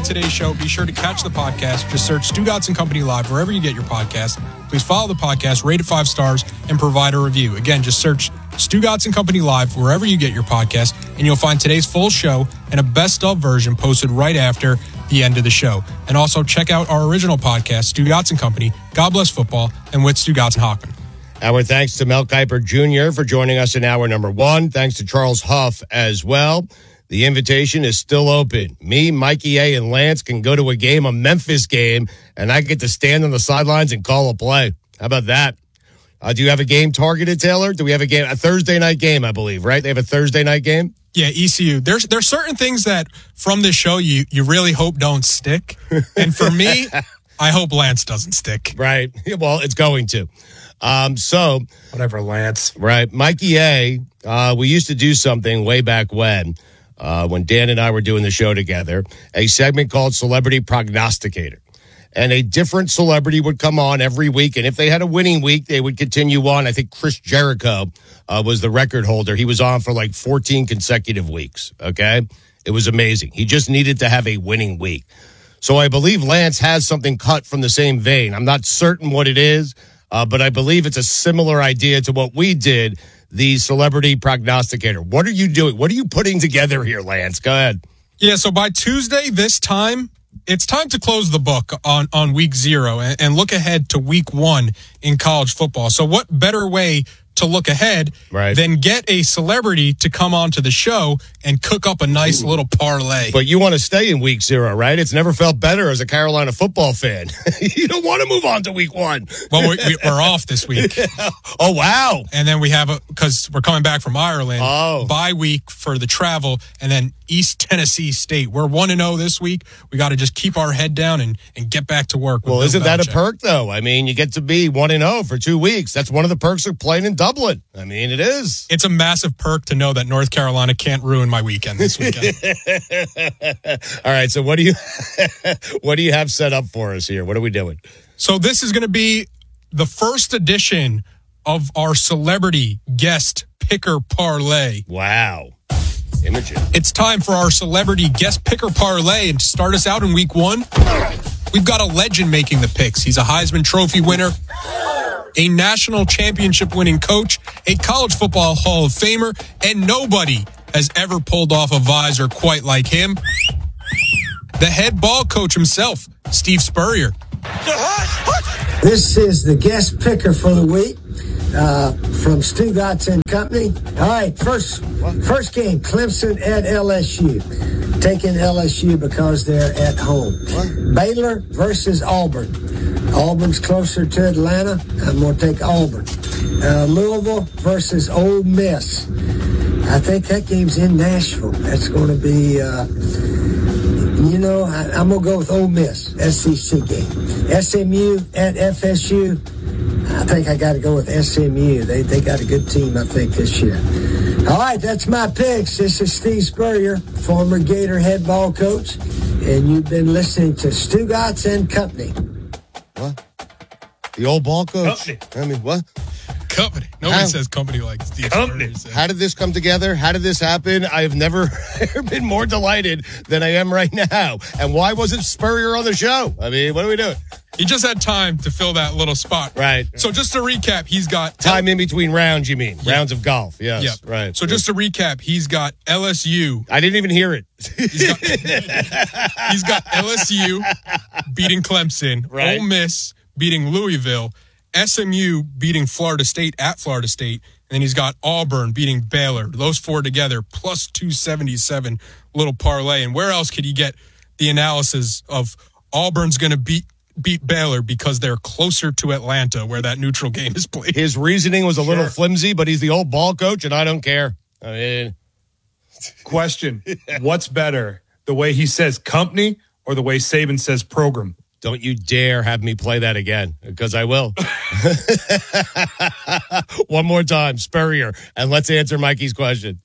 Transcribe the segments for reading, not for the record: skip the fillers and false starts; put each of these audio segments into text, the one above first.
today's show, be sure to catch the podcast. Just search Stugotz and Company Live wherever you get your podcast. Please follow the podcast, rate it 5 stars, and provide a review. Again, just search Stugotz and Company Live wherever you get your podcast, and you'll find today's full show and a best-of version posted right after the end of the show. And also check out our original podcast, Stugotz and Company, God Bless Football, and with Stugotz and Hockman. Our thanks to Mel Kiper Jr. for joining us in hour number 1. Thanks to Charles Huff as well. The invitation is still open. Me, Mikey A, and Lance can go to a Memphis game, and I get to stand on the sidelines and call a play. How about that? Do you have a game targeted, Taylor? Do we have a Thursday night game, I believe, right? They have a Thursday night game? Yeah, ECU. There's certain things that from this show you really hope don't stick. And for me, I hope Lance doesn't stick. Right. Well, it's going to. So whatever, Lance. Right. Mikey A, we used to do something way back when Dan and I were doing the show together, a segment called Celebrity Prognosticator. And a different celebrity would come on every week. And if they had a winning week, they would continue on. I think Chris Jericho was the record holder. He was on for like 14 consecutive weeks. Okay. It was amazing. He just needed to have a winning week. So I believe Lance has something cut from the same vein. I'm not certain what it is, but I believe it's a similar idea to what we did, the Celebrity Prognosticator. What are you doing? What are you putting together here, Lance? Go ahead. Yeah. So by Tuesday, this time, it's time to close the book on week 0 and look ahead to week 1 in college football. So what better way to look ahead than get a celebrity to come onto the show and cook up a nice little parlay. But you want to stay in week 0, right? It's never felt better as a Carolina football fan. You don't want to move on to week 1. Well, we're off this week. Oh, wow. And then we have, because we're coming back from Ireland, bye week for the travel, and then East Tennessee State. We're 1-0 this week. We got to just keep our head down and get back to work. Well, isn't that a perk, though? I mean, you get to be 1-0 for 2 weeks. That's one of the perks of playing in Dublin. I mean, it is. It's a massive perk to know that North Carolina can't ruin my weekend this weekend. All right, so what do you have set up for us here? What are we doing? So this is going to be the first edition of our celebrity guest picker parlay. Wow. Imogen. It's time for our celebrity guest picker parlay, and to start us out in week 1, we've got a legend making the picks. He's a Heisman Trophy winner, a national championship winning coach, a college football Hall of Famer, and nobody has ever pulled off a visor quite like him. The head ball coach himself, Steve Spurrier. This is the guest picker for the week from Stugotz and Company. All right, first game, Clemson at LSU. Taking LSU because they're at home. Baylor versus Auburn. Auburn's closer to Atlanta. I'm going to take Auburn. Louisville versus Ole Miss. I think that game's in Nashville. That's going to be, I'm going to go with Ole Miss, SEC game. SMU at FSU. I think I got to go with SMU. They got a good team, I think, this year. All right, that's my picks. This is Steve Spurrier, former Gator head ball coach, and you've been listening to Stugotz and Company. What? The old ball coach? Company. I mean, what? Company. Nobody says company like Steve Spurrier says. How did this come together? How did this happen? I have never been more delighted than I am right now. And why wasn't Spurrier on the show? I mean, what are we doing? He just had time to fill that little spot. Right. So just to recap, he's got... Time in between rounds, you mean? Yeah. Rounds of golf. Yes. Yep. Right. So just to recap, he's got LSU. I didn't even hear it. He's got LSU beating Clemson. Right. Ole Miss beating Louisville. SMU beating Florida State at Florida State. And then he's got Auburn beating Baylor. Those 4 together, plus 277 little parlay. And where else could he get the analysis of Auburn's going to beat Baylor because they're closer to Atlanta where that neutral game is played? His reasoning was a little flimsy, but he's the old ball coach, and I don't care. I mean... Question. What's better, the way he says company or the way Saban says program? Don't you dare have me play that again, because I will. One more time, Spurrier, and let's answer Mikey's question.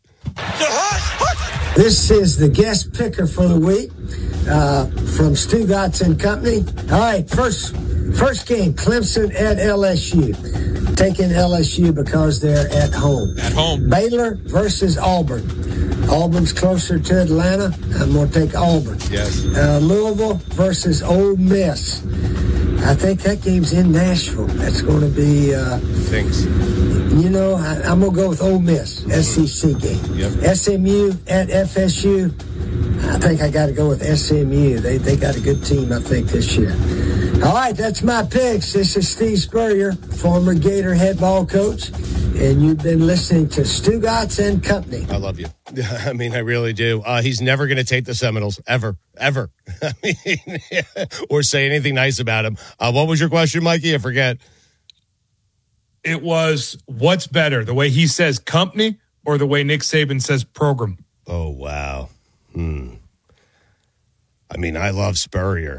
This is the guest picker for the week from Stugotz and Company. All right, first game, Clemson at LSU. Taking LSU because they're at home. At home. Baylor versus Auburn. Auburn's closer to Atlanta. I'm going to take Auburn. Yes. Louisville versus Ole Miss. I think that game's in Nashville. That's going to be, Thanks. I'm going to go with Ole Miss, SEC game. Yep. SMU at FSU. I think I got to go with SMU. They got a good team, I think, this year. All right, that's my picks. This is Steve Spurrier, former Gator head ball coach, and you've been listening to Stugotz and Company. I love you. I mean, I really do. He's never going to take the Seminoles, ever. I mean, or say anything nice about him. What was your question, Mikey? I forget. It was, what's better, the way he says company or the way Nick Saban says program? Oh, wow. I mean, I love Spurrier.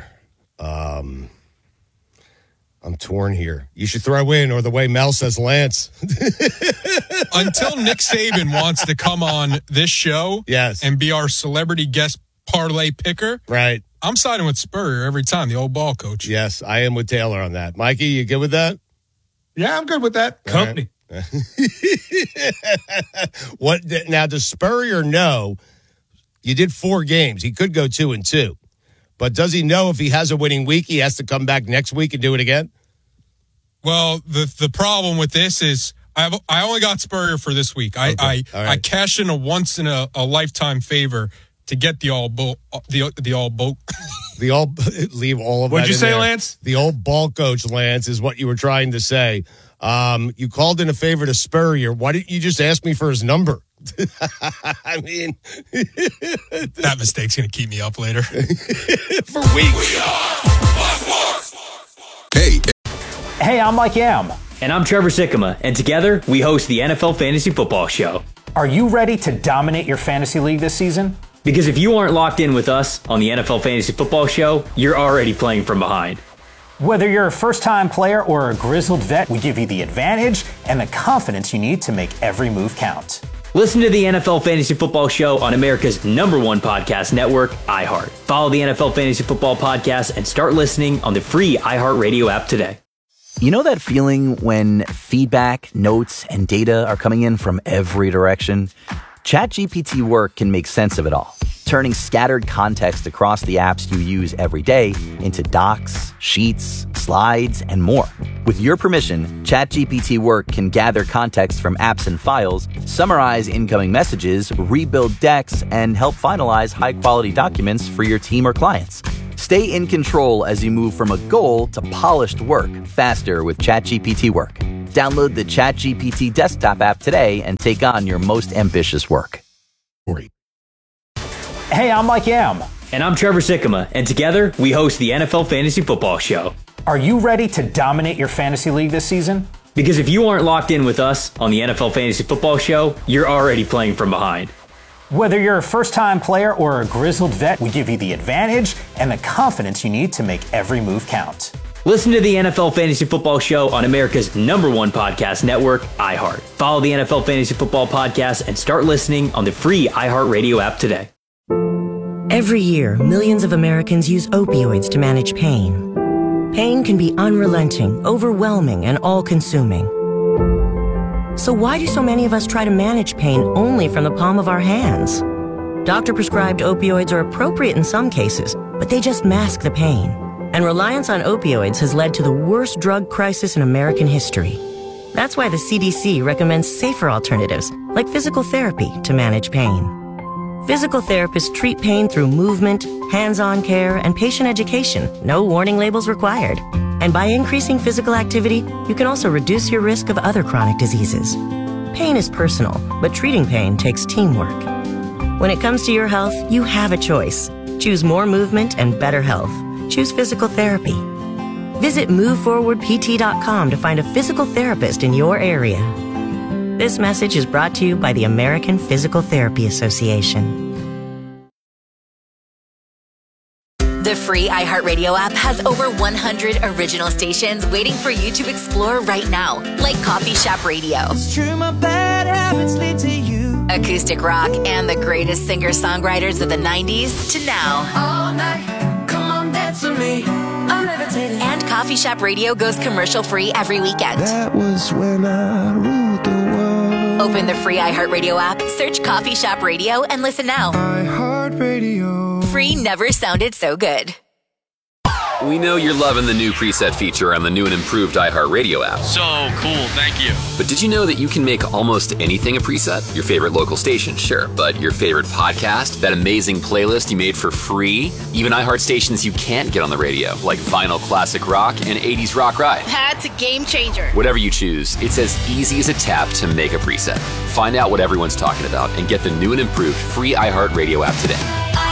I'm torn here. You should throw in, or the way Mel says Lance. Until Nick Saban wants to come on this show and be our celebrity guest parlay picker, right? I'm siding with Spurrier every time, the old ball coach. Yes, I am with Taylor on that. Mikey, you good with that? Yeah, I'm good with that. Company. Right. What now? Does Spurrier know you did 4 games? He could go 2-2. But does he know if he has a winning week, he has to come back next week and do it again? Well, the problem with this is I only got Spurrier for this week. I cashed in a once in a lifetime favor to get the all boat. Leave all of that. What'd you say, there. Lance? The old ball coach, Lance, is what you were trying to say. You called in a favor to Spurrier. Why didn't you just ask me for his number? I mean, that mistake's going to keep me up later for weeks. Hey, I'm Mike Yam. And I'm Trevor Sikkema, and together we host the NFL Fantasy Football Show. Are you ready to dominate your fantasy league this season? Because if you aren't locked in with us on the NFL Fantasy Football Show, you're already playing from behind. Whether you're a first-time player or a grizzled vet, we give you the advantage and the confidence you need to make every move count. Listen to the NFL Fantasy Football Show on America's #1 podcast network, iHeart. Follow the NFL Fantasy Football Podcast and start listening on the free iHeartRadio app today. You know that feeling when feedback, notes, and data are coming in from every direction? ChatGPT Work can make sense of it all, turning scattered context across the apps you use every day into docs, sheets, slides, and more. With your permission, ChatGPT Work can gather context from apps and files, summarize incoming messages, rebuild decks, and help finalize high-quality documents for your team or clients. Stay in control as you move from a goal to polished work faster with ChatGPT Work. Download the ChatGPT desktop app today and take on your most ambitious work. Hey, I'm Mike Yam. And I'm Trevor Sikkema, and together we host the NFL Fantasy Football Show. Are you ready to dominate your fantasy league this season? Because if you aren't locked in with us on the NFL Fantasy Football Show, you're already playing from behind. Whether you're a first-time player or a grizzled vet, we give you the advantage and the confidence you need to make every move count. Listen to the NFL Fantasy Football Show on America's #1 podcast network, iHeart. Follow the NFL Fantasy Football Podcast and start listening on the free iHeartRadio app today. Every year, millions of Americans use opioids to manage pain. Pain can be unrelenting, overwhelming, and all-consuming. So why do so many of us try to manage pain only from the palm of our hands? Doctor-prescribed opioids are appropriate in some cases, but they just mask the pain. And reliance on opioids has led to the worst drug crisis in American history. That's why the CDC recommends safer alternatives, like physical therapy, to manage pain. Physical therapists treat pain through movement, hands-on care, and patient education. No warning labels required. And by increasing physical activity, you can also reduce your risk of other chronic diseases. Pain is personal, but treating pain takes teamwork. When it comes to your health, you have a choice. Choose more movement and better health. Choose physical therapy. Visit MoveForwardPT.com to find a physical therapist in your area. This message is brought to you by the American Physical Therapy Association. The free iHeartRadio app has over 100 original stations waiting for you to explore right now, like Coffee Shop Radio, It's true, my bad habits lead to you. Acoustic rock, and the greatest singer-songwriters of the 90s to now. All night, come on, dance with me. I'm levitating. And Coffee Shop Radio goes commercial-free every weekend. That was when I ruled the world. Open the free iHeartRadio app, search Coffee Shop Radio, and listen now. iHeartRadio. Free never sounded so good. We know you're loving the new preset feature on the new and improved iHeartRadio app. So cool, thank you. But did you know that you can make almost anything a preset? Your favorite local station, sure, but your favorite podcast, that amazing playlist you made for free, even iHeart stations you can't get on the radio, like Vinyl Classic Rock and 80s Rock Ride. That's a game changer. Whatever you choose, it's as easy as a tap to make a preset. Find out what everyone's talking about and get the new and improved free iHeartRadio app today.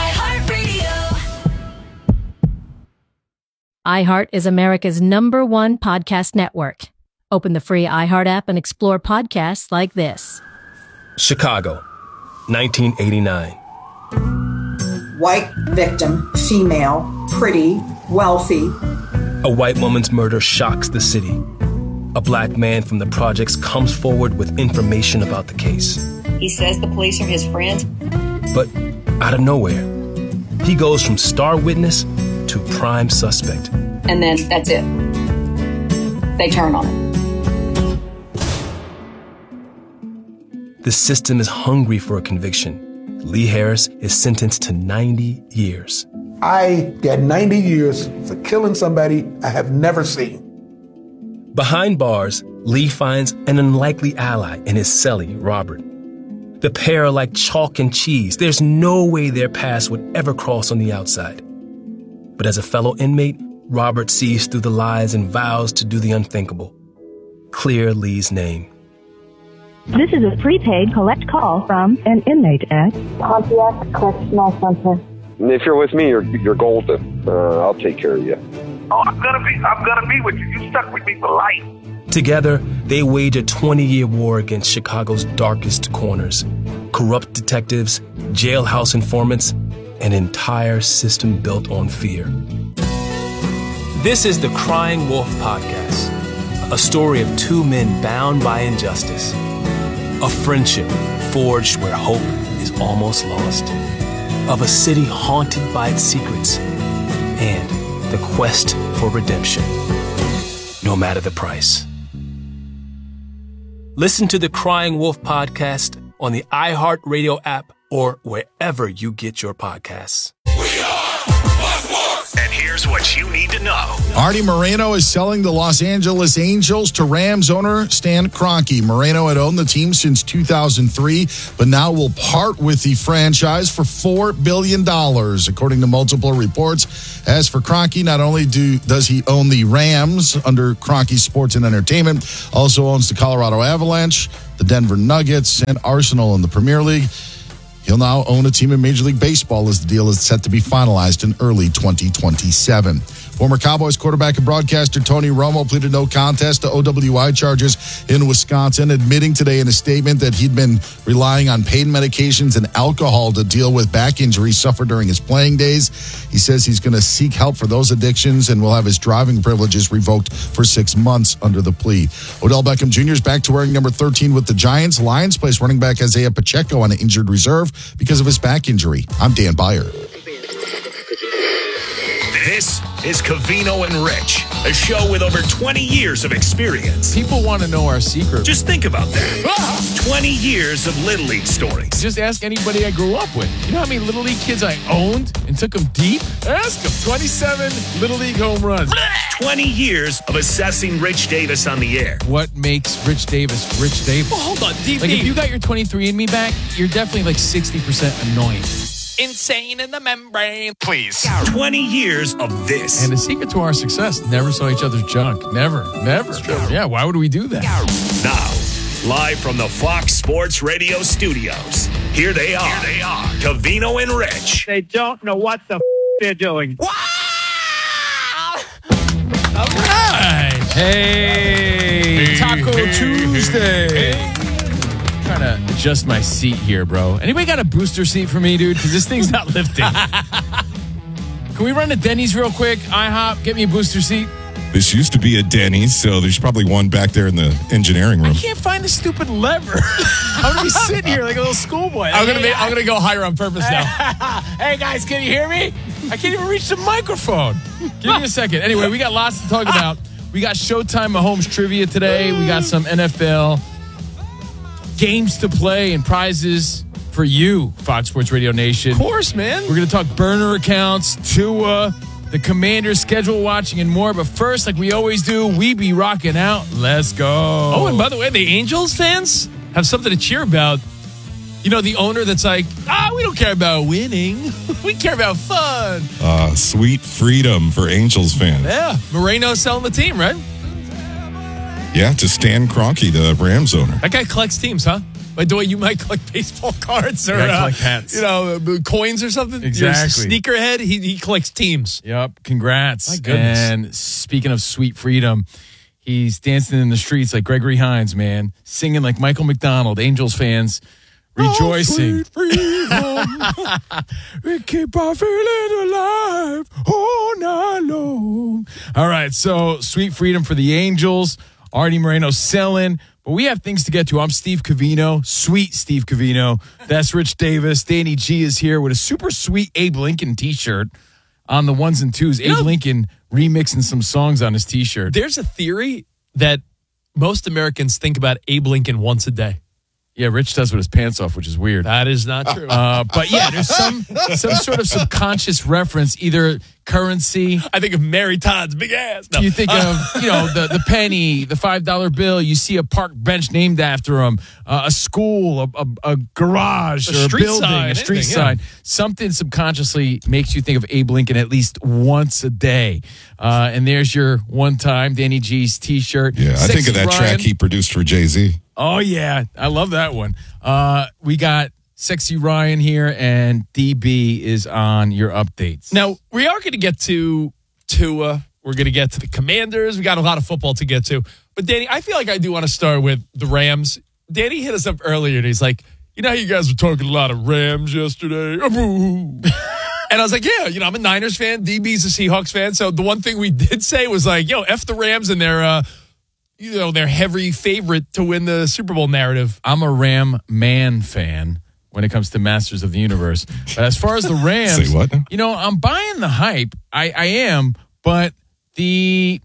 iHeart is America's #1 podcast network. Open the free iHeart app and explore podcasts like this. Chicago, 1989. White victim, female, pretty, wealthy. A white woman's murder shocks the city. A black man from the projects comes forward with information about the case. He says the police are his friends. But out of nowhere, he goes from star witness to prime suspect. And then that's it. They turn on him. The system is hungry for a conviction. Lee Harris is sentenced to 90 years. I get 90 years for killing somebody I have never seen. Behind bars, Lee finds an unlikely ally in his cellie, Robert. The pair are like chalk and cheese. There's no way their paths would ever cross on the outside. But as a fellow inmate, Robert sees through the lies and vows to do the unthinkable. Clear Lee's name. This is a prepaid collect call from an inmate at Pontiac Correctional Center. If you're with me, you're golden. I'll take care of you. Oh, I'm gonna be with you. You stuck with me for life. Together, they wage a 20-year war against Chicago's darkest corners. Corrupt detectives, jailhouse informants, an entire system built on fear. This is the Crying Wolf Podcast, a story of two men bound by injustice, a friendship forged where hope is almost lost, of a city haunted by its secrets, and the quest for redemption, no matter the price. Listen to the Crying Wolf Podcast on the iHeartRadio app or wherever you get your podcasts. And here's what you need to know. Artie Moreno is selling the Los Angeles Angels to Rams owner Stan Kroenke. Moreno had owned the team since 2003, but now will part with the franchise for $4 billion, according to multiple reports. As for Kroenke, not only does he own the Rams under Kroenke Sports and Entertainment, also owns the Colorado Avalanche, the Denver Nuggets, and Arsenal in the Premier League. He'll now own a team in Major League Baseball as the deal is set to be finalized in early 2027. Former Cowboys quarterback and broadcaster Tony Romo pleaded no contest to OWI charges in Wisconsin, admitting today in a statement that he'd been relying on pain medications and alcohol to deal with back injuries suffered during his playing days. He says he's going to seek help for those addictions and will have his driving privileges revoked for 6 months under the plea. Odell Beckham Jr. is back to wearing number 13 with the Giants. Lions place running back Isaiah Pacheco on an injured reserve because of his back injury. I'm Dan Byer. This is Covino and Rich, a show with over 20 years of experience. People want to know our secret. Just think about that. 20 years of Little League stories. Just ask anybody I grew up with. You know how many Little League kids I owned and took them deep? Ask them. 27 Little League home runs. 20 years of assessing Rich Davis on the air. What makes Rich Davis Rich Davis? Well, hold on. Like, if you got your 23andMe back, you're definitely like 60% annoying. Insane in the membrane. Please. 20 years of this. And the secret to our success, never saw each other's junk. Never. Yeah, why would we do that? Now, live from the Fox Sports Radio studios, here they are. Covino and Rich. They don't know what the they're doing. All right. Hey, Taco Tuesday. Trying to adjust my seat here, bro. Anybody got a booster seat for me, dude? Because this thing's not lifting. Can we run to Denny's real quick? IHOP, get me a booster seat. This used to be a Denny's, so there's probably one back there in the engineering room. I can't find the stupid lever. I'm gonna be sitting here like a little schoolboy. I'm gonna go higher on purpose now. Hey guys, can you hear me? I can't even reach the microphone. Give me a second. Anyway, we got lots to talk about. We got Showtime Mahomes trivia today. We got some NFL. games to play and prizes for you, Fox Sports Radio Nation. Of course, man. We're going to talk burner accounts, Tua, the Commanders schedule watching, and more. But first, like we always do, we be rocking out. Let's go. Oh, and by the way, the Angels fans have something to cheer about. You know, the owner that's like, we don't care about winning. We care about fun. Sweet freedom for Angels fans. Yeah. Moreno selling the team, right? Yeah, to Stan Kroenke, the Rams owner. That guy collects teams, huh? Like the way you might collect baseball cards or collect hats. Coins or something. Exactly. You're a sneakerhead. He collects teams. Yep. Congrats. My goodness. And speaking of sweet freedom, he's dancing in the streets like Gregory Hines, man, singing like Michael McDonald. Angels fans rejoicing. Sweet freedom. We keep our feeling alive all night long. All right, so sweet freedom for the Angels. Artie Moreno selling. But we have things to get to. I'm Steve Covino, sweet Steve Covino. That's Rich Davis. Danny G is here with a super sweet Abe Lincoln T-shirt on the ones and twos. Abe Lincoln remixing some songs on his T-shirt. There's a theory that most Americans think about Abe Lincoln once a day. Yeah, Rich does with his pants off, which is weird. That is not true. But yeah, there's some sort of subconscious reference, either currency. I think of Mary Todd's big ass. No. You think of, the penny, the $5 bill. You see a park bench named after him, a school, a garage, or a building, a street sign. Something subconsciously makes you think of Abe Lincoln at least once a day. And there's your one-time Danny G's T-shirt. Yeah, I think of that track he produced for Jay-Z. Oh, yeah. I love that one. We got Sexy Ryan here, and DB is on your updates. Now, we are going to get to Tua. We're going to get to the Commanders. We got a lot of football to get to. But, Danny, I feel like I do want to start with the Rams. Danny hit us up earlier, and he's like, you know how you guys were talking a lot of Rams yesterday? And I was like, yeah, I'm a Niners fan. DB's a Seahawks fan. So the one thing we did say was like, F the Rams and their heavy favorite to win the Super Bowl narrative. I'm a Ram Man fan when it comes to Masters of the Universe. But as far as the Rams, say what? I'm buying the hype. I am, but the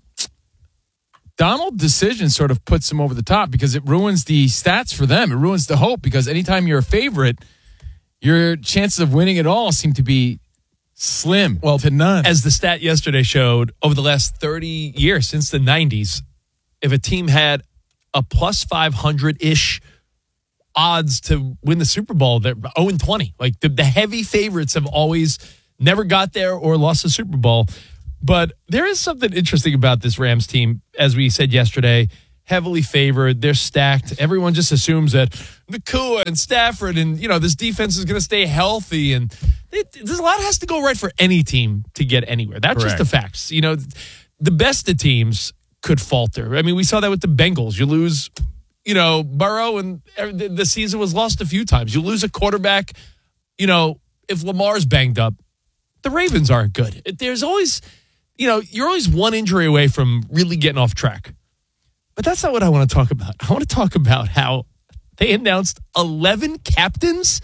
Donald decision sort of puts them over the top because it ruins the stats for them. It ruins the hope because anytime you're a favorite, your chances of winning it all seem to be slim to none. As the stat yesterday showed, over the last 30 years, since the 90s, if a team had a plus 500-ish odds to win the Super Bowl, they're 0-20. Like the heavy favorites have always never got there or lost the Super Bowl. But there is something interesting about this Rams team. As we said yesterday, heavily favored. They're stacked. Everyone just assumes that Nakua and Stafford and, this defense is going to stay healthy. And there's a lot has to go right for any team to get anywhere. That's Correct. Just the facts. The best of teams could falter. I mean, we saw that with the Bengals. You lose, Burrow, and the season was lost a few times. You lose a quarterback, if Lamar's banged up, the Ravens aren't good. There's always, you're always one injury away from really getting off track. But that's not what I want to talk about. I want to talk about how they announced 11 captains.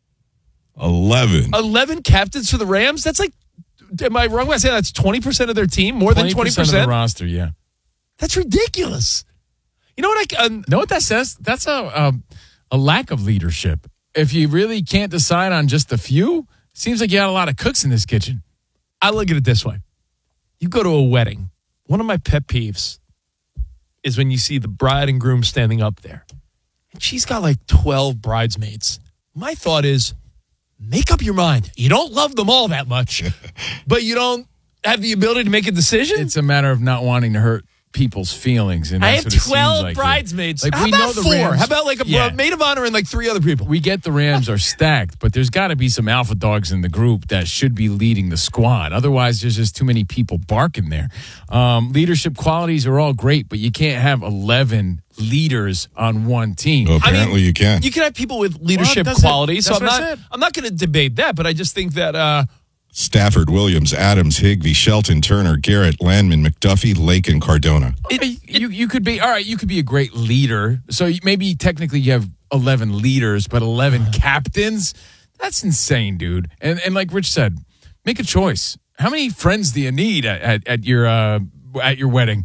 11 captains for the Rams? That's like, am I wrong when I say that's 20% of their team? More than 20% of the roster, yeah. That's ridiculous. You know what know what that says? That's a lack of leadership. If you really can't decide on just a few, seems like you got a lot of cooks in this kitchen. I look at it this way. You go to a wedding. One of my pet peeves is when you see the bride and groom standing up there. And she's got like 12 bridesmaids. My thought is, make up your mind. You don't love them all that much, but you don't have the ability to make a decision? It's a matter of not wanting to hurt people's feelings. And I that's have what it 12 seems like bridesmaids. Like, How we about know the 4? Rams. How about like a maid of honor and like 3 other people? We get the Rams are stacked, but there's got to be some alpha dogs in the group that should be leading the squad. Otherwise, there's just too many people barking there. Leadership qualities are all great, but you can't have 11 leaders on one team. Well, apparently you can. You can have people with leadership qualities. So I'm not going to debate that, but I just think that Stafford, Williams, Adams, Higbee, Shelton, Turner, Garrett, Landman, McDuffie, Lake, and Cardona. You could be all right. You could be a great leader. So maybe technically you have 11 leaders, but 11 captains. That's insane, dude. And like Rich said, make a choice. How many friends do you need at your wedding?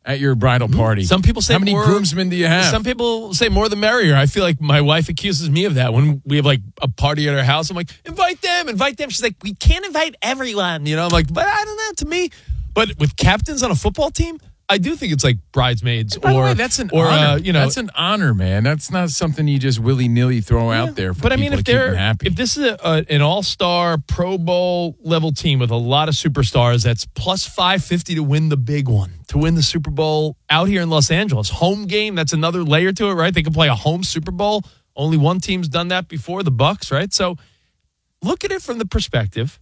at your bridal party? Some people say how many more, groomsmen do you have? Some people say more the merrier. I feel like my wife accuses me of that when we have like a party at our house. I'm like, invite them. She's like, we can't invite everyone. You know, I'm like, but I don't know. To me, but with captains on a football team, I do think it's like bridesmaids. By the way, that's an honor. That's an honor, man. That's not something you just willy-nilly throw out there. For but I mean, if if this is an all-star Pro Bowl level team with a lot of superstars, that's plus 550 to win the big one, to win the Super Bowl out here in Los Angeles. Home game, that's another layer to it, right? They can play a home Super Bowl. Only one team's done that before, the Bucs, right? So look at it from the perspective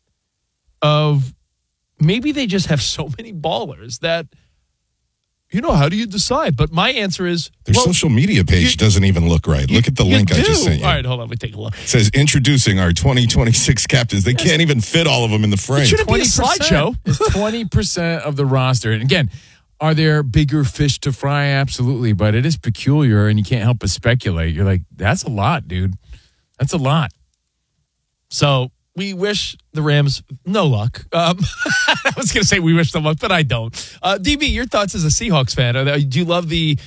of maybe they just have so many ballers that, how do you decide? But my answer is... Their social media page doesn't even look right. Look at the link I just sent you. All right, hold on. Let me take a look. It says, introducing our 2026 captains. They can't even fit all of them in the frame. It shouldn't be a slideshow. It's 20% of the roster. And again, are there bigger fish to fry? Absolutely. But it is peculiar, and you can't help but speculate. You're like, that's a lot, dude. That's a lot. So... we wish the Rams no luck. I was going to say we wish them luck, but I don't. DB, your thoughts as a Seahawks fan? Do you love the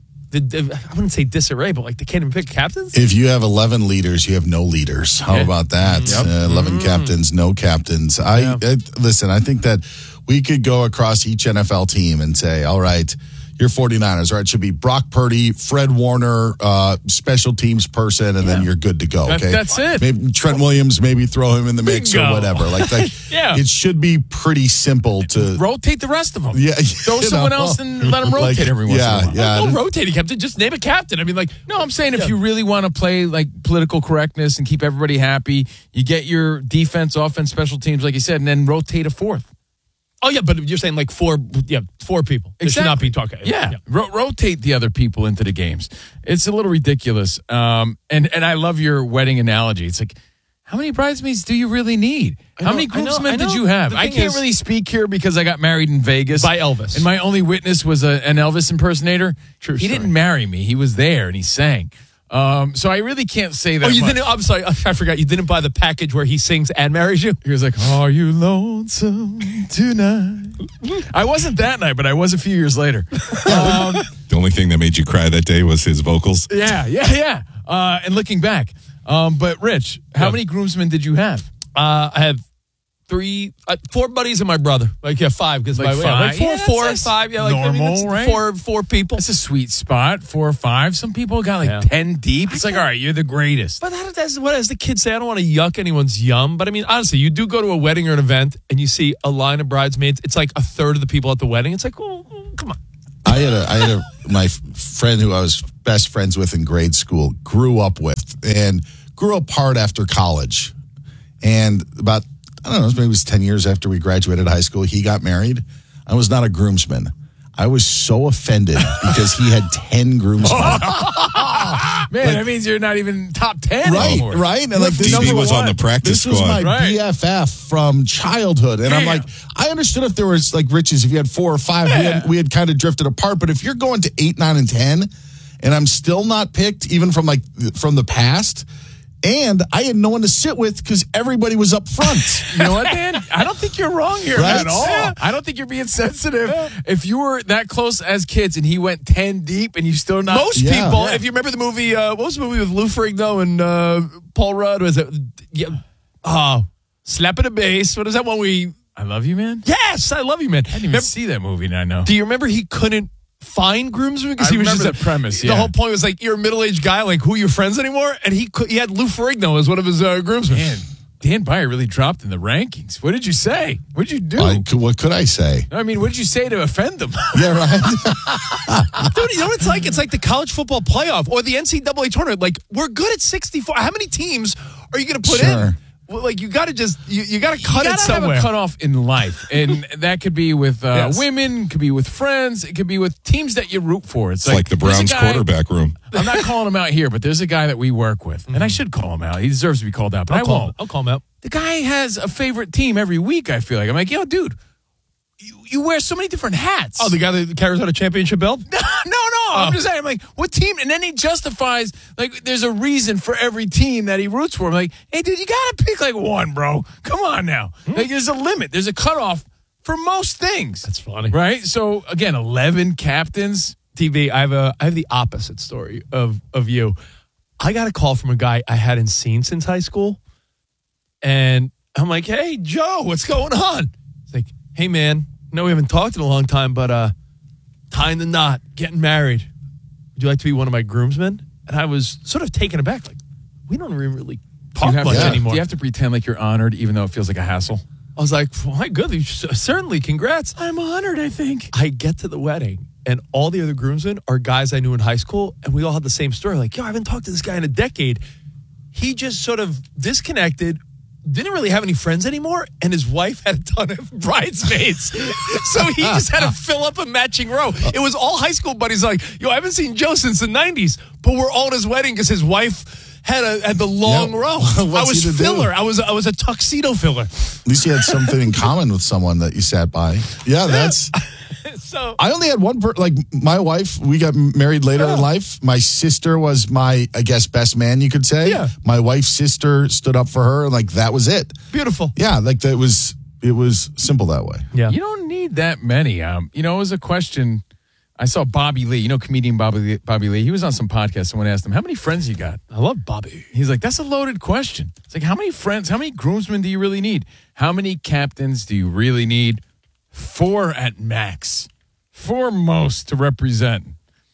I wouldn't say disarray, but like they can't even pick captains? If you have 11 leaders, you have no leaders. How about that? Yep. 11 captains, no captains. Listen, I think that we could go across each NFL team and say, all right, your 49ers, right? It should be Brock Purdy, Fred Warner, special teams person, and then you're good to go. Okay, that's it. Maybe Trent Williams, maybe throw him in the mix or whatever. Like it should be pretty simple to rotate the rest of them. Yeah, throw someone else and let them rotate every once in a while. Yeah, don't rotate a captain. Just name a captain. I mean, like, no, I'm saying if you really want to play like political correctness and keep everybody happy, you get your defense, offense, special teams, like you said, and then rotate a fourth. Oh, yeah, but you're saying like four people. It should not be talking. Yeah. Rotate the other people into the games. It's a little ridiculous. And I love your wedding analogy. It's like, how many bridesmaids do you really need? How many groomsmen did you have? I can't really speak here because I got married in Vegas. By Elvis. And my only witness was an Elvis impersonator. True He story. didn't marry me. He was there and he sang. So I really can't say that. Oh, you didn't? I'm sorry. I forgot. You didn't buy the package where he sings and marries you? He was like, are you lonesome tonight? I wasn't that night, but I was a few years later. The only thing that made you cry that day was his vocals. Yeah. And looking back. But Rich, how many groomsmen did you have? I had 4 buddies and my brother. Like, 5. Because like 5? Four or 5. Yeah, like normal, right? 4 people. That's a sweet spot. 4 or 5. Some people got like 10 deep. It's like, all right, you're the greatest. But that's what, as the kids say, I don't want to yuck anyone's yum. But I mean, honestly, you do go to a wedding or an event and you see a line of bridesmaids. It's like a third of the people at the wedding. It's like, oh, come on. I had my friend who I was best friends with in grade school, grew up with, and grew apart after college. And about, I don't know, maybe it was 10 years after we graduated high school, he got married. I was not a groomsman. I was so offended because he had 10 groomsmen. Man, that means you're not even top 10 anymore. Right? And like DB was on the practice squad. This was my BFF from childhood. And I'm like, I understood if there was like Rich's, if you had 4 or 5, we had kind of drifted apart. But if you're going to 8, 9, and 10, and I'm still not picked, even from the past, and I had no one to sit with because everybody was up front. You know what, Dan? I don't think you're wrong here at all. I don't think you're being sensitive. If you were that close as kids and he went 10 deep and you still not... Most people, if you remember the movie, what was the movie with Lou Ferrigno and Paul Rudd? Was it? Slap at a Bass. What is that one we... I Love You, Man? Yes, I Love You, Man. I didn't even see that movie, I know. Do you remember he couldn't find groomsmen because he was just the premise. The whole point was like, you're a middle-aged guy, like, who are your friends anymore? And he had Lou Ferrigno as one of his groomsmen. Man, Dan Byer really dropped in the rankings. What did you say? What did you do? What could I say? I mean, what did you say to offend them? Yeah, right. Dude, you know what it's like? It's like the college football playoff or the NCAA tournament. Like, we're good at 64. How many teams are you going to put in? Well, like, you got to just, you got to cut it somewhere. Have a cutoff in life. And that could be with women, could be with friends, it could be with teams that you root for. It's like the Browns quarterback room. I'm not calling him out here, but there's a guy that we work with. And I should call him out. He deserves to be called out, but I won't. I'll call him out. The guy has a favorite team every week, I feel like. I'm like, yo, dude, you wear so many different hats. Oh, the guy that carries out a championship belt? No. I'm just saying, I'm like, what team? And then he justifies, like, there's a reason for every team that he roots for. I'm like, hey, dude, you got to pick like one, bro. Come on now. Like, there's a limit. There's a cutoff for most things. That's funny. Right? So, again, 11 captains. DB, I have the opposite story of you. I got a call from a guy I hadn't seen since high school. And I'm like, hey, Joe, what's going on? He's like, hey, man, I know we haven't talked in a long time, but tying the knot, getting married. Would you like to be one of my groomsmen? And I was sort of taken aback. Like, we don't really talk much anymore. Do you have to pretend like you're honored even though it feels like a hassle? I was like, well, my goodness, certainly, congrats. I'm honored, I think. I get to the wedding, and all the other groomsmen are guys I knew in high school, and we all had the same story. Like, yo, I haven't talked to this guy in a decade. He just sort of disconnected, didn't really have any friends anymore, and his wife had a ton of bridesmaids. So he just had to fill up a matching row. It was all high school buddies like, yo, I haven't seen Joe since the 90s, but we're all at his wedding because his wife had the long row. I was filler. I was a tuxedo filler. At least you had something in common with someone that you sat by. Yeah, that's... So I only had one like my wife, we got married later in life. My sister was my, I guess, best man, you could say. Yeah. My wife's sister stood up for her, and like that was it. Beautiful. Yeah, like it was simple that way. Yeah. You don't need that many. It was a question. I saw Bobby Lee, comedian Bobby Lee. He was on some podcast. Someone asked him, how many friends you got? I love Bobby. He's like, that's a loaded question. It's like, how many friends, how many groomsmen do you really need? How many captains do you really need? 4 at max. 4 most to represent.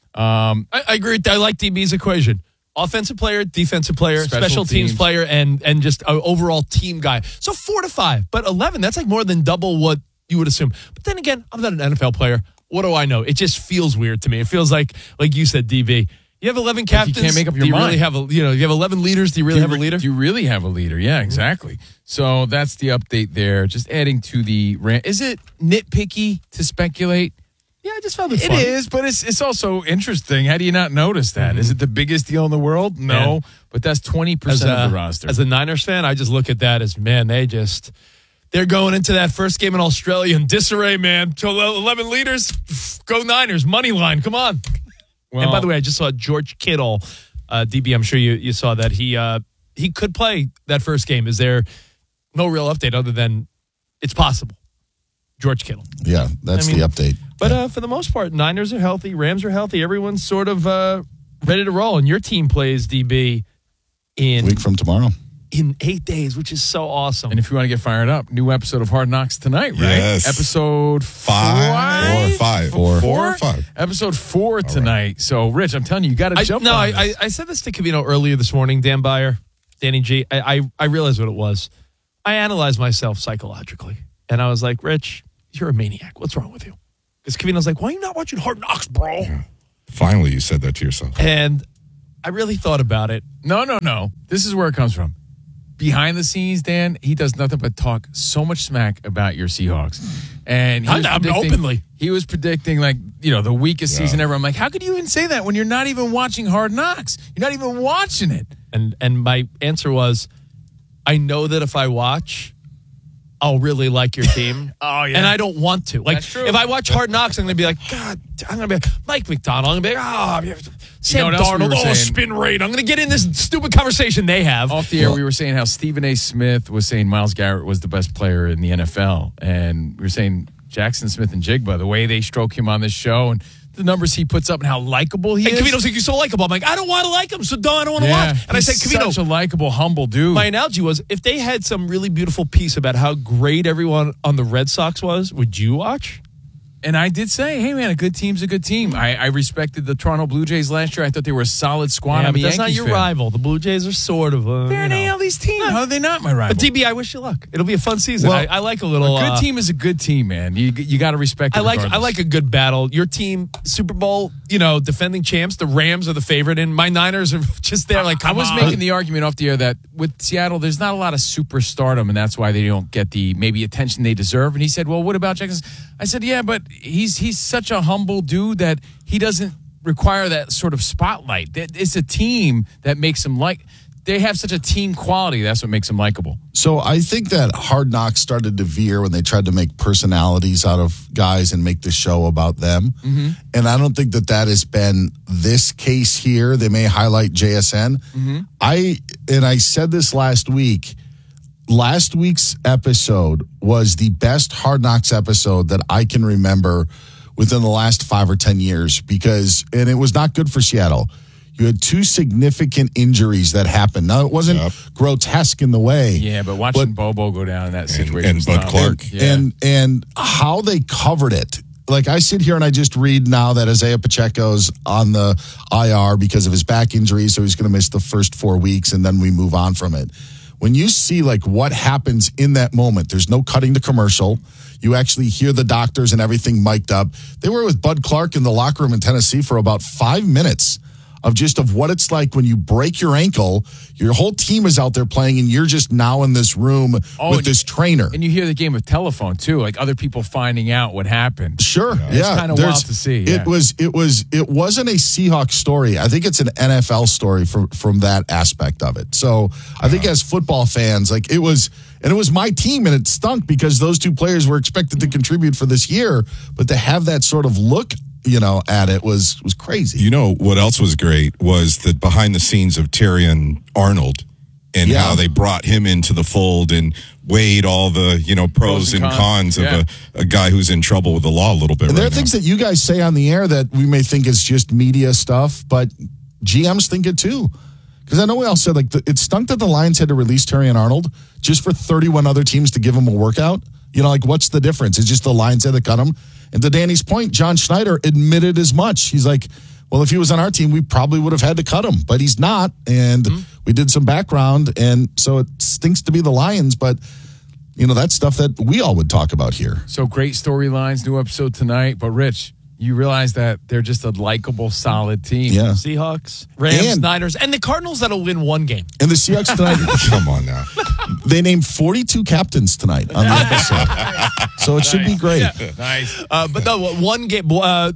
I agree with that. I like DB's equation. Offensive player, defensive player, special teams player, and just an overall team guy. So 4 to 5. But 11, that's like more than double what you would assume. But then again, I'm not an NFL player. What do I know? It just feels weird to me. It feels like you said, DB. You have 11 captains. You can't make up your mind. Really have you have 11 leaders. Do you really have a leader? Do you really have a leader? Yeah, exactly. So that's the update there. Just adding to the rant. Is it nitpicky to speculate? Yeah, I just found it funny. It is, but it's also interesting. How do you not notice that? Is it the biggest deal in the world? No, but that's 20% of the roster. As a Niners fan, I just look at that as, man, they're going into that first game in Australia in disarray, man. 11 leaders, go Niners, money line, come on. Well, and by the way, I just saw George Kittle, DB, I'm sure you saw that. He could play that first game. Is there no real update other than it's possible? George Kittle. Yeah, that's the update. But for the most part, Niners are healthy, Rams are healthy. Everyone's sort of ready to roll. And your team plays, DB, in... a week from tomorrow. In 8 days, which is so awesome. And if you want to get fired up, new episode of Hard Knocks tonight, right? Yes. Episode 5 or 5. Episode 4 tonight. Right. So, Rich, I'm telling you, you got to jump on this. I said this to Covino earlier this morning, Dan Byer, Danny G. I realized what it was. I analyzed myself psychologically. And I was like, Rich, you're a maniac. What's wrong with you? Because Covino's like, why are you not watching Hard Knocks, bro? Yeah. Finally, you said that to yourself. And I really thought about it. No. This is where it comes from. Behind the scenes, Dan, he does nothing but talk so much smack about your Seahawks. And openly. He was predicting, the weakest season ever. I'm like, how could you even say that when you're not even watching Hard Knocks? You're not even watching it. And my answer was, I know that if I watch, I'll really like your team. Oh, yeah. And I don't want to. Like, that's true. If I watch Hard Knocks, I'm going to be like, God, I'm going to be like, Mike McDonald. I'm going to be like, Sam Darnold, spin rate. I'm going to get in this stupid conversation they have. Off the air, we were saying how Stephen A. Smith was saying Myles Garrett was the best player in the NFL. And we were saying Jackson Smith and Jigba, the way they stroke him on this show and the numbers he puts up and how likable he is. Covino's like, you're so likable. I'm like, I don't want to like him, so I don't want to watch. And I said, Covino, such a likable, humble dude. My analogy was, if they had some really beautiful piece about how great everyone on the Red Sox was, would you watch? And I did say, hey, man, a good team's a good team. I respected the Toronto Blue Jays last year. I thought they were a solid squad. Yeah, but that's not your rival. The Blue Jays are sort of they're an AL East team. How are they not my rival? But DB, I wish you luck. It'll be a fun season. Well, I like a little... A good team is a good team, man. You got to respect it. I like a good battle. Your team, Super Bowl, defending champs. The Rams are the favorite, and my Niners are just there like, I was making the argument off the air that with Seattle, there's not a lot of superstardom, and that's why they don't get the maybe attention they deserve. And he said, well, what about Jackson? I said, yeah, but he's such a humble dude that he doesn't require that sort of spotlight. It's a team that makes him they have such a team quality. That's what makes them likable. So I think that Hard Knocks started to veer when they tried to make personalities out of guys and make the show about them. Mm-hmm. And I don't think that has been this case here. They may highlight JSN. Mm-hmm. I said this last week. last week's episode was the best Hard Knocks episode that I can remember within the last 5 or 10 years and it was not good for Seattle. You had 2 significant injuries that happened. Now, it wasn't grotesque in the way. Yeah, but watching Bobo go down in that situation. And Bud Clark. And how they covered it. Like, I sit here and I just read now that Isaiah Pacheco's on the IR because of his back injury, so he's going to miss the first 4 weeks, and then we move on from it. When you see, like, what happens in that moment, there's no cutting to commercial. You actually hear the doctors and everything mic'd up. They were with Bud Clark in the locker room in Tennessee for about 5 minutes of what it's like when you break your ankle. Your whole team is out there playing, and you're just now in this room with this trainer. And you hear the game of telephone too, like other people finding out what happened. Sure, It's kind of wild to see. Yeah. It wasn't a Seahawks story. I think it's an NFL story from that aspect of it. So I think as football fans, like it was my team, and it stunk because those 2 players were expected to contribute for this year, but to have that sort of look at it was crazy. You know what else was great was the behind the scenes of Terrion Arnold and how they brought him into the fold and weighed all the pros and cons of a guy who's in trouble with the law a little bit. And there are things that you guys say on the air that we may think is just media stuff, but GMs think it too. Because I know we all said it stunk that the Lions had to release Terrion Arnold just for 31 other teams to give him a workout. What's the difference? It's just the Lions had to cut him. And to Danny's point, John Schneider admitted as much. He's like, well, if he was on our team, we probably would have had to cut him. But he's not. And we did some background. And so it stinks to be the Lions. But, that's stuff that we all would talk about here. So great storylines, new episode tonight. But, Rich, you realize that they're just a likable, solid team. Yeah. Seahawks, Rams, Niners, and the Cardinals that'll win 1 game. And the Seahawks tonight. Come on now. They named 42 captains tonight on the episode. So it should be great. Yeah. Nice. But no, 1 game,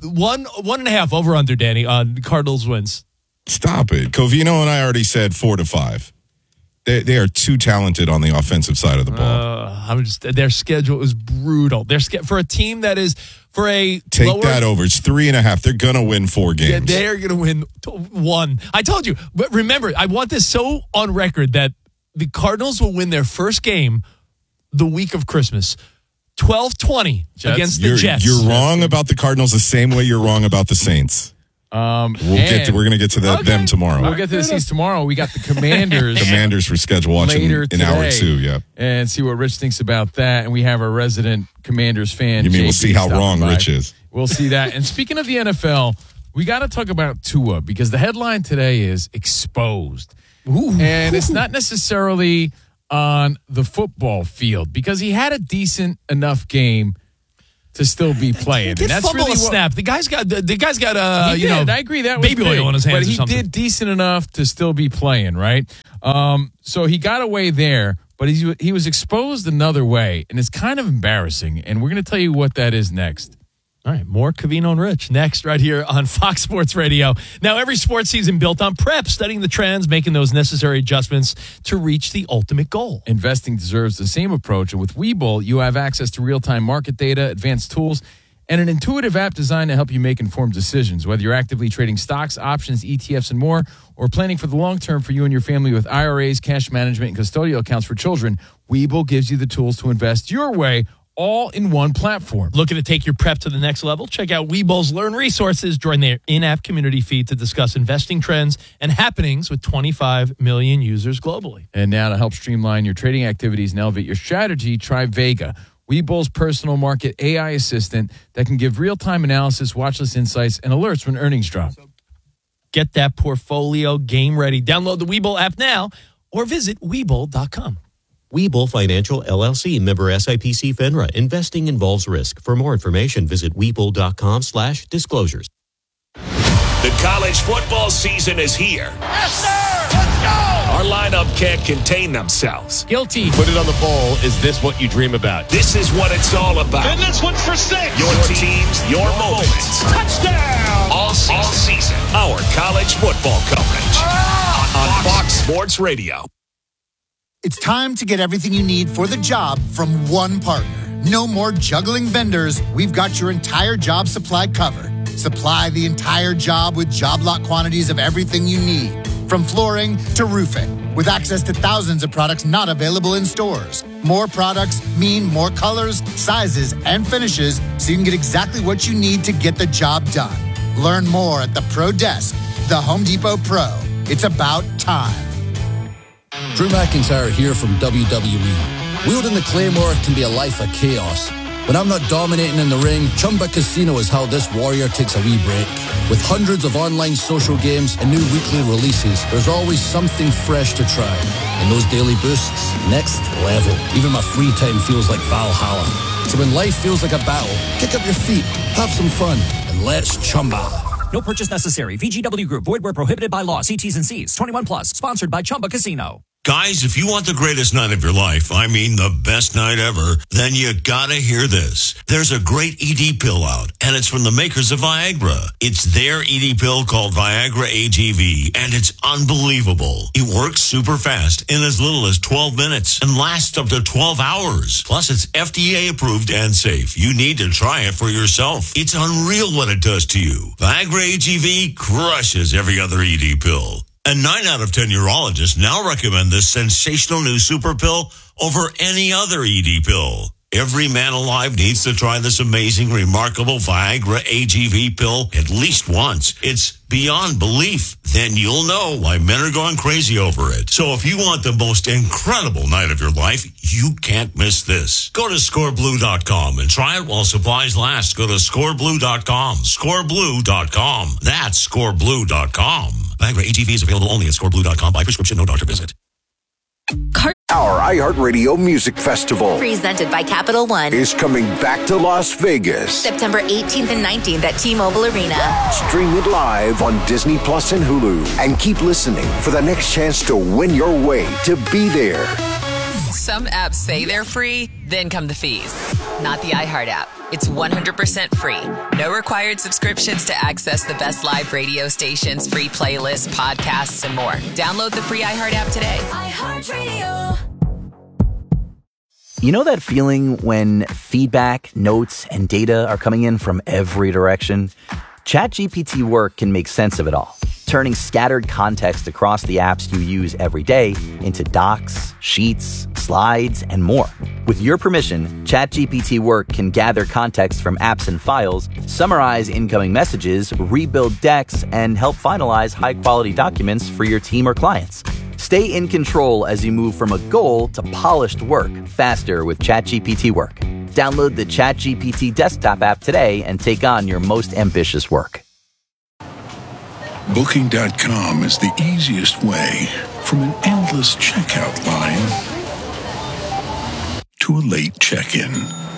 1.5 over under, Danny, on Cardinals wins. Stop it. Covino and I already said 4 to 5. They are too talented on the offensive side of the ball. Their schedule is brutal. For a team that is take that over. It's 3.5. They're gonna win 4 games. Yeah, they're gonna win 1. I told you. But remember, I want this so on record that the Cardinals will win their first game the week of Christmas. 12-20 against the Jets. You're wrong about the Cardinals the same way you're wrong about the Saints. We're going to get to them tomorrow. We'll get to the Saints tomorrow. We got the Commanders. Commanders for schedule watching in hour 2. Yeah, and see what Rich thinks about that. And we have our resident Commanders fan. You mean we'll see how wrong Rich is? We'll see that. And speaking of the NFL, we got to talk about Tua because the headline today is exposed. And it's not necessarily on the football field because he had a decent enough game to still be playing. And that's really snap. The guy's got I agree that was baby oil on his hands, but he did decent enough to still be playing, right? So he got away there, but he was exposed another way, and it's kind of embarrassing. And we're going to tell you what that is next. All right, more Covino and Rich next right here on Fox Sports Radio. Now, every sports season built on prep, studying the trends, making those necessary adjustments to reach the ultimate goal. Investing deserves the same approach, and with Webull, you have access to real-time market data, advanced tools, and an intuitive app designed to help you make informed decisions. Whether you're actively trading stocks, options, ETFs, and more, or planning for the long term for you and your family with IRAs, cash management, and custodial accounts for children, Webull gives you the tools to invest your way, all in one platform. Looking to take your prep to the next level? Check out Webull's Learn Resources. Join their in-app community feed to discuss investing trends and happenings with 25 million users globally. And now to help streamline your trading activities and elevate your strategy, try Vega, Webull's personal market AI assistant that can give real-time analysis, watchlist insights, and alerts when earnings drop. Get that portfolio game ready. Download the Webull app now or visit Webull.com. Webull Financial, LLC, member SIPC FINRA. Investing involves risk. For more information, visit Webull.com/disclosures. The college football season is here. Yes, sir! Let's go! Our lineup can't contain themselves. Guilty. Put it on the poll. Is this what you dream about? This is what it's all about. And this one's for 6. Your teams, your moments. Touchdown! All season. Our college football coverage on Fox Sports Radio. It's time to get everything you need for the job from one partner. No more juggling vendors. We've got your entire job supply covered. Supply the entire job with job lot quantities of everything you need, from flooring to roofing. with access to thousands of products not available in stores. More products mean more colors, sizes, and finishes, so you can get exactly what you need to get the job done. Learn more at the Pro Desk, the Home Depot Pro. It's about time. Drew McIntyre here from WWE. Wielding the Claymore can be a life of chaos. When I'm not dominating in the ring, Chumba Casino is how this warrior takes a wee break. With hundreds of online social games and new weekly releases, there's always something fresh to try. And those daily boosts, next level. Even my free time feels like Valhalla. So when life feels like a battle, kick up your feet, have some fun, and let's Chumba. No purchase necessary. VGW Group. Void where prohibited by law. See T's and C's. 21 plus. Sponsored by Chumba Casino. Guys, if you want the greatest night of your life, I mean the best night ever, then you gotta hear this. There's a great ED pill out, and it's from the makers of Viagra. It's their ED pill called Viagra AGV, and it's unbelievable. It works super fast in as little as 12 minutes and lasts up to 12 hours. Plus, it's FDA approved and safe. You need to try it for yourself. It's unreal what it does to you. Viagra AGV crushes every other ED pill. And 9 out of 10 urologists now recommend this sensational new super pill over any other ED pill. Every man alive needs to try this amazing, remarkable Viagra AGV pill at least once. It's beyond belief. Then you'll know why men are going crazy over it. So if you want the most incredible night of your life, you can't miss this. Go to scoreblue.com and try it while supplies last. Go to scoreblue.com. Scoreblue.com. That's scoreblue.com. Viagra AGV is available only at scoreblue.com by prescription, no doctor visit. Our iHeartRadio Music Festival, presented by Capital One, is coming back to Las Vegas. September 18th and 19th at T-Mobile Arena. Stream it live on Disney Plus and Hulu. And keep listening for the next chance to win your way to be there. Some apps say they're free, then come the fees. Not the iHeart app. It's 100% free. No required subscriptions to access the best live radio stations, free playlists, podcasts, and more. Download the free iHeart app today. iHeartRadio. You know that feeling when feedback, notes, and data are coming in from every direction? ChatGPT Work can make sense of it all, turning scattered context across the apps you use every day into docs, sheets, slides, and more. With your permission, ChatGPT Work can gather context from apps and files, summarize incoming messages, rebuild decks, and help finalize high-quality documents for your team or clients. Stay in control as you move from a goal to polished work faster with ChatGPT Work. Download the ChatGPT desktop app today and take on your most ambitious work. Booking.com is the easiest way from an endless checkout line to a late check-in.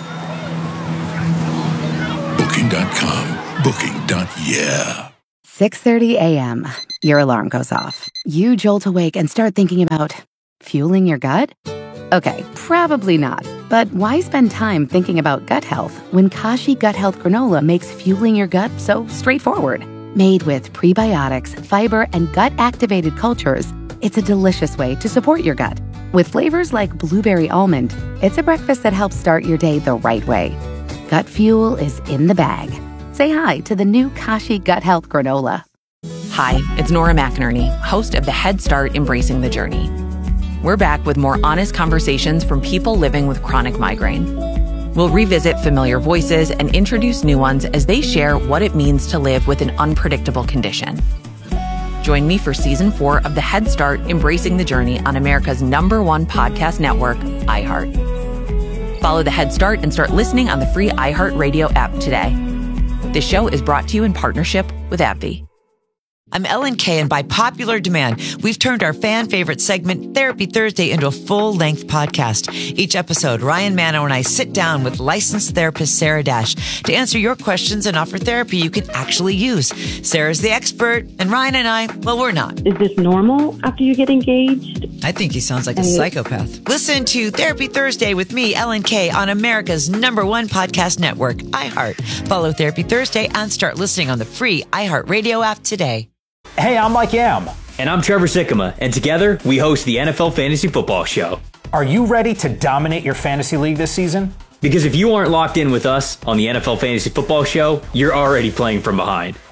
Booking.com. Booking.yeah. 6:30 a.m. Your alarm goes off. You jolt awake and start thinking about fueling your gut? Okay, probably not. But why spend time thinking about gut health when Kashi Gut Health Granola makes fueling your gut so straightforward? Made with prebiotics, fiber, and gut-activated cultures, it's a delicious way to support your gut. With flavors like blueberry almond, it's a breakfast that helps start your day the right way. Gut fuel is in the bag. Say hi to the new Kashi Gut Health Granola. Hi, it's Nora McInerney, host of the Head Start Embracing the Journey. We're back with more honest conversations from people living with chronic migraine. We'll revisit familiar voices and introduce new ones as they share what it means to live with an unpredictable condition. Join me for Season 4 of the Head Start Embracing the Journey on America's #1 podcast network, iHeart. Follow the Head Start and start listening on the free iHeartRadio app today. This show is brought to you in partnership with AbbVie. I'm Ellen Kay, and by popular demand, we've turned our fan favorite segment, Therapy Thursday, into a full-length podcast. Each episode, Ryan Manno and I sit down with licensed therapist Sarah Dash to answer your questions and offer therapy you can actually use. Sarah's the expert, and Ryan and I, well, we're not. Is this normal after you get engaged? I think he sounds like a psychopath. Listen to Therapy Thursday with me, Ellen Kay, on America's #1 podcast network, iHeart. Follow Therapy Thursday and start listening on the free iHeartRadio app today. Hey, I'm Mike Yam. And I'm Trevor Sikkema. And together, we host the NFL Fantasy Football Show. Are you ready to dominate your fantasy league this season? Because if you aren't locked in with us on the NFL Fantasy Football Show, you're already playing from behind.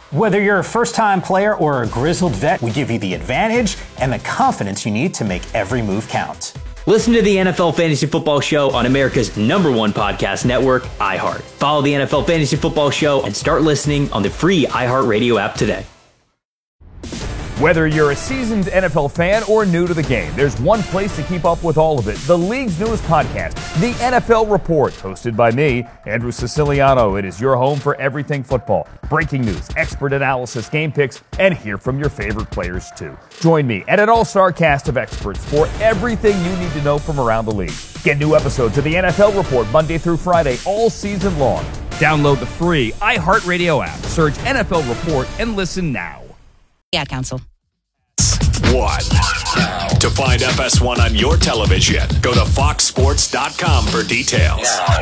Whether you're a first-time player or a grizzled vet, we give you the advantage and the confidence you need to make every move count. Listen to the NFL Fantasy Football Show on America's #1 podcast network, iHeart. Follow the NFL Fantasy Football Show and start listening on the free iHeartRadio app today. Whether you're a seasoned NFL fan or new to the game, there's one place to keep up with all of it. The league's newest podcast, The NFL Report, hosted by me, Andrew Siciliano. It is your home for everything football. Breaking news, expert analysis, game picks, and hear from your favorite players too. Join me and an all-star cast of experts for everything you need to know from around the league. Get new episodes of The NFL Report Monday through Friday all season long. Download the free iHeartRadio app. Search NFL Report and listen now. Ad Council. 1. To find FS1 on your television, go to foxsports.com for details.